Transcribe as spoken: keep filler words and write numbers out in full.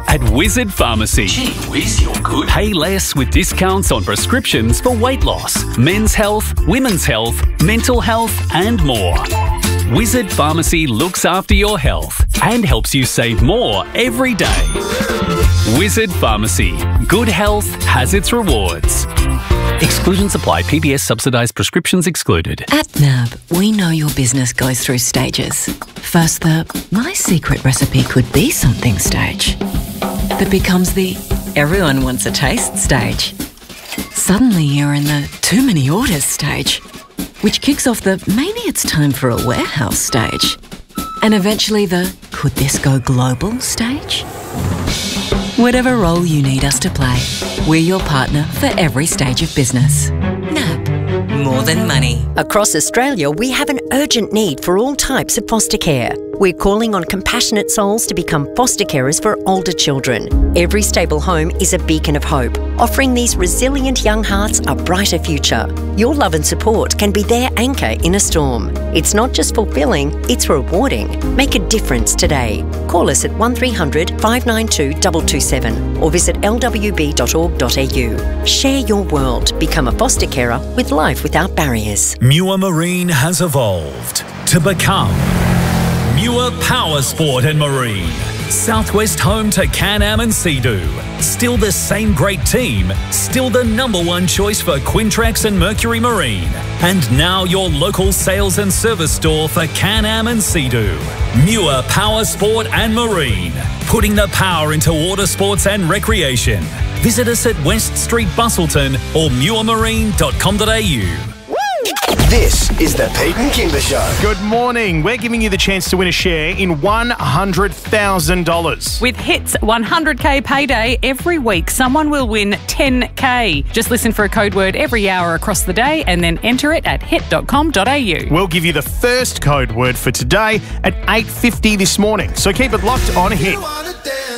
at Wizard Pharmacy. Gee whiz, you're good. Pay less with discounts on prescriptions for weight loss, men's health, women's health, mental health and more. Wizard Pharmacy looks after your health and helps you save more every day. Wizard Pharmacy. Good health has its rewards. Exclusions apply. P B S subsidised prescriptions excluded. At N A B, we know your business goes through stages. First, the my secret recipe could be something stage. That becomes the everyone wants a taste stage. Suddenly you're in the too many orders stage, which kicks off the maybe it's time for a warehouse stage. And eventually the could this go global stage? Whatever role you need us to play, we're your partner for every stage of business. N A B, more than money. Across Australia, we have an urgent need for all types of foster care. We're calling on compassionate souls to become foster carers for older children. Every stable home is a beacon of hope, offering these resilient young hearts a brighter future. Your love and support can be their anchor in a storm. It's not just fulfilling, it's rewarding. Make a difference today. Call us at one three hundred, five nine two, two two seven or visit l w b dot org dot a u. Share your world. Become a foster carer with life without barriers. Muir Marine has evolved to become Muir Power Sport and Marine. Southwest home to Can-Am and Sea-Doo. Still the same great team, still the number one choice for Quintrex and Mercury Marine. And now your local sales and service store for Can-Am and Sea-Doo. Muir Power Sport and Marine. Putting the power into water sports and recreation. Visit us at West Street, Busselton or muir marine dot com dot a u. This is the Pete and Kimber Show. Good morning. We're giving you the chance to win a share in one hundred thousand dollars. With Hit's one hundred K payday, every week someone will win ten K. Just listen for a code word every hour across the day and then enter it at hit dot com dot a u. We'll give you the first code word for today at eight fifty this morning. So keep it locked on Hit.